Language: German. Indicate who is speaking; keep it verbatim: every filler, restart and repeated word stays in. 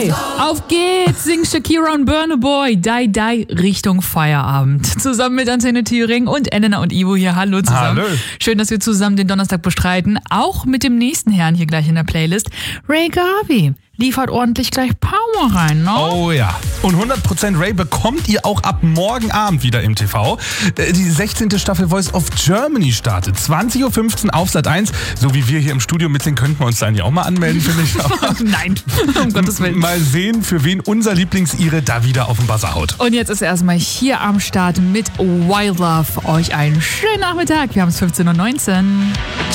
Speaker 1: zwei. Auf geht's, singt Shakira und Burna Boy. Die, die, Richtung Feierabend. Zusammen mit Antenne Thüringen und Elena und Ivo hier. Hallo zusammen.
Speaker 2: Hallo.
Speaker 1: Schön, dass wir zusammen den Donnerstag bestreiten. Auch mit dem nächsten Herrn hier gleich in der Playlist. Ray Garvey liefert ordentlich gleich Power rein, ne?
Speaker 2: Oh ja. Und hundert Prozent Ray bekommt ihr auch ab morgen Abend wieder im T V. Die sechzehnte Staffel Voice of Germany startet. zwanzig Uhr fünfzehn auf Sat eins. So wie wir hier im Studio mitsingen, könnten wir uns da eigentlich auch mal anmelden, finde ich. Aber
Speaker 1: Nein, um Gottes Willen.
Speaker 2: Mal sehen, für wen unser Lieblingsire da wieder auf den Buzzer haut.
Speaker 1: Und jetzt ist erstmal hier am Start mit Wild Love. Euch einen schönen Nachmittag. Wir haben es fünfzehn Uhr neunzehn.